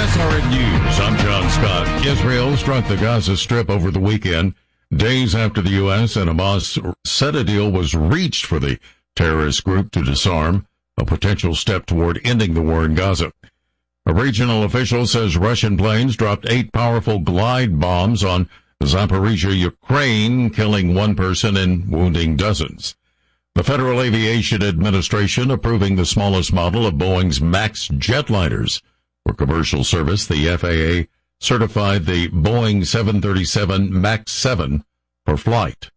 SRN News, I'm John Scott. Israel struck the Gaza Strip over the weekend, days after the U.S. and Hamas said a deal was reached for the terrorist group to disarm, a potential step toward ending the war in Gaza. A regional official says Russian planes dropped 8 powerful glide bombs on Zaporizhia, Ukraine, killing 1 person and wounding dozens. The Federal Aviation Administration approving the smallest model of Boeing's MAX jetliners for commercial service. The FAA certified the Boeing 737 MAX 7 for flight.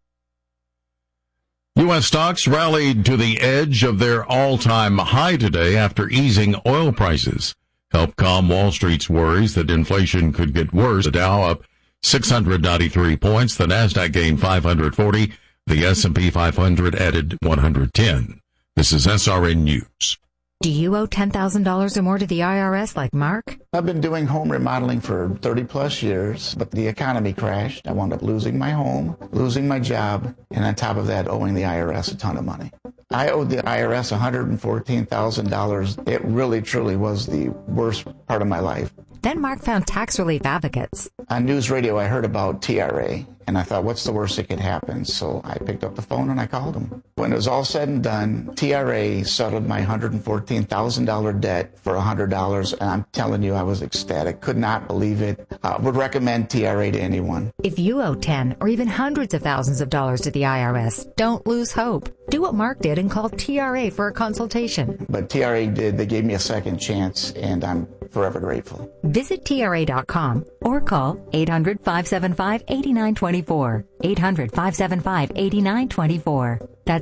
U.S. stocks rallied to the edge of their all-time high today after easing oil prices helped calm Wall Street's worries that inflation could get worse. The Dow up 693 points. The Nasdaq gained 540. The S&P 500 added 110. This is SRN News. Do you owe $10,000 or more to the IRS like Mark? I've been doing home remodeling for 30 plus years, but the economy crashed. I wound up losing my home, losing my job, and on top of that, owing the IRS a ton of money. I owed the IRS $114,000. It really, truly was the worst part of my life. Then Mark found tax relief advocates. On news radio, I heard about TRA, and I thought, what's the worst that could happen? So I picked up the phone and I called them. When it was all said and done, TRA settled my $114,000 debt for $100, and I'm telling you, I was ecstatic. Could not believe it. Would recommend TRA to anyone. If you owe 10 or even hundreds of thousands of dollars to the IRS, don't lose hope. Do what Mark did and call TRA for a consultation. But TRA did. They gave me a second chance, and I'm forever grateful. Visit TRA.com or call 800-575-8924. 800-575-8924. That's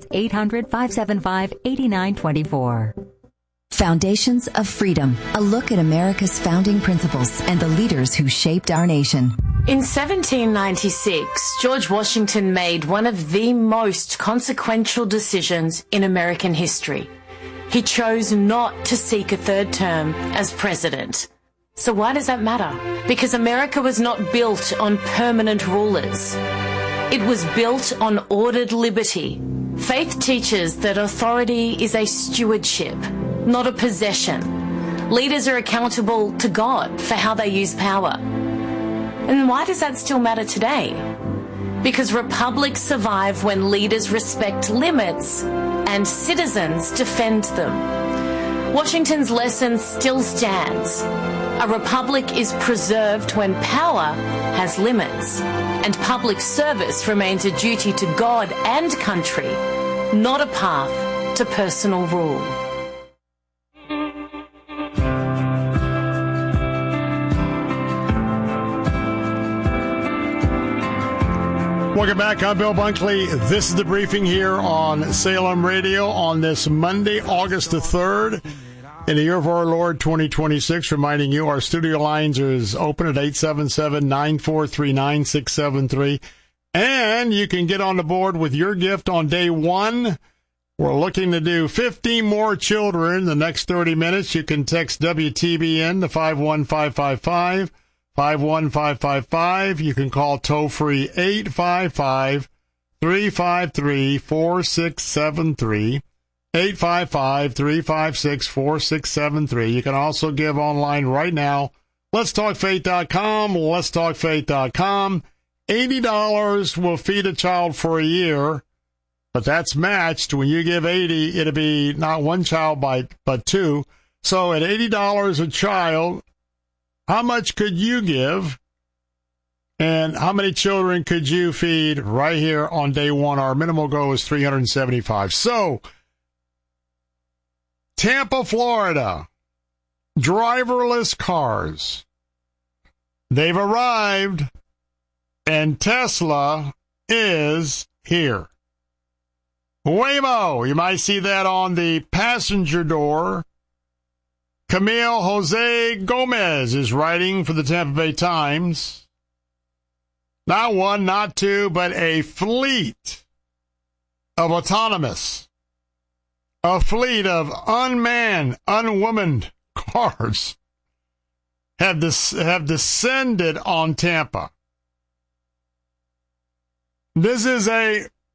800-575-8924. Foundations of Freedom, a look at America's founding principles and the leaders who shaped our nation. In 1796, George Washington made one of the most consequential decisions in American history. He chose not to seek a third term as president. So why does that matter? Because America was not built on permanent rulers. It was built on ordered liberty. Faith teaches that authority is a stewardship, not a possession. Leaders are accountable to God for how they use power. And why does that still matter today? Because republics survive when leaders respect limits and citizens defend them. Washington's lesson still stands. A republic is preserved when power has limits, and public service remains a duty to God and country, not a path to personal rule. Welcome back. I'm Bill Bunkley. This is the briefing here on Salem Radio on this Monday, August the 3rd, in the year of our Lord 2026. Reminding you, our studio lines is open at 877-943-9673. And you can get on the board with your gift on day one. We're looking to do 15 more children in the next 30 minutes. You can text WTBN to 51555. 51555. You can call toll-free 855-353-4673. 855-356-4673. You can also give online right now. Let'sTalkFaith.com. Let'sTalkFaith.com. $80 will feed a child for a year, but that's matched. When you give 80, it'll be not one child but two. So at $80 a child, how much could you give, and how many children could you feed right here on day one? Our minimal goal is 375. So, Tampa, Florida, driverless cars. They've arrived, and Tesla is here. Waymo, you might see that on the passenger door. Camille Jose Gomez is writing for the Tampa Bay Times. Not one, not two, but a fleet of autonomous, a fleet of unmanned, unwomaned cars have descended on Tampa. This is a